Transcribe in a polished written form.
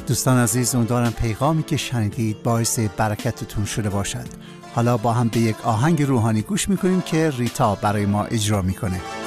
دوستان عزیز، امیدوارم پیغامی که شنیدید باعث برکتتون شده باشد. حالا با هم به یک آهنگ روحانی گوش میکنیم که ریتا برای ما اجرا میکنه.